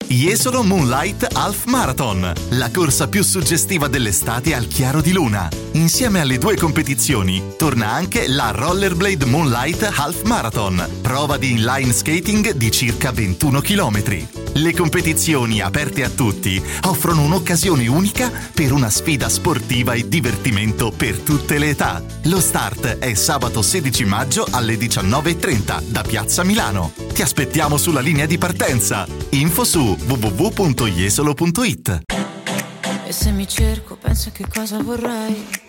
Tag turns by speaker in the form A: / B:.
A: Jesolo Moonlight Half Marathon, la corsa più suggestiva dell'estate al chiaro di luna. Insieme alle due competizioni torna anche la Rollerblade Moonlight Half Marathon, prova di inline skating di circa 21 km. Le competizioni aperte a tutti offrono un'occasione unica per una sfida sportiva e divertimento per tutte le età. Lo start è sabato 16 maggio alle 19:30 da Piazza Milano. Ti aspettiamo sulla linea di partenza. Info su www.jesolo.it.
B: E se mi cerco, penso che cosa vorrei.